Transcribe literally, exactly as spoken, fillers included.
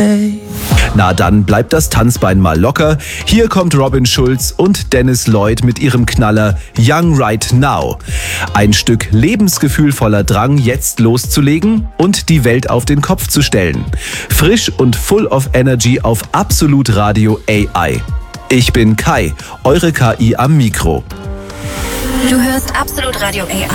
Na dann bleibt das Tanzbein mal locker. Hier kommt Robin Schulz und Dennis Lloyd mit ihrem Knaller Young Right Now. Ein Stück lebensgefühlvoller Drang, jetzt loszulegen und die Welt auf den Kopf zu stellen. Frisch und full of energy auf Absolut Radio A I. Ich bin Kai, eure K I am Mikro. Du hörst Absolut Radio A I.